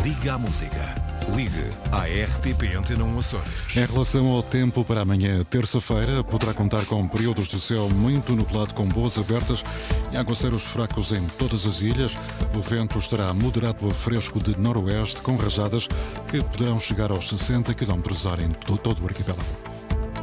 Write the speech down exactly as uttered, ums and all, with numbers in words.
Liga à Música. Ligue à R T P Antena um Açores. Em relação ao tempo para amanhã, terça-feira, poderá contar com períodos de céu muito nublado com boas abertas e aguaceiros fracos em todas as ilhas. O vento estará moderado a fresco de noroeste com rajadas que poderão chegar aos sessenta quilómetros por hora em todo o arquipélago.